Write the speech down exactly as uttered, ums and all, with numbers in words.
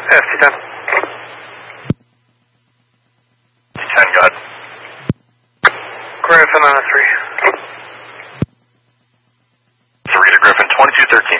F T ten. ten, go ahead. Griffin on a three. Sarita Griffin, twenty-two thirteen.